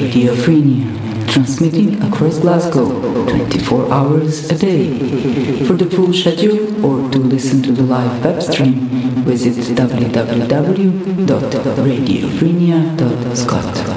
Radiophrenia, transmitting across Glasgow 24 hours a day. For the full schedule or to listen to the live web stream, visit www.radiophrenia.scot.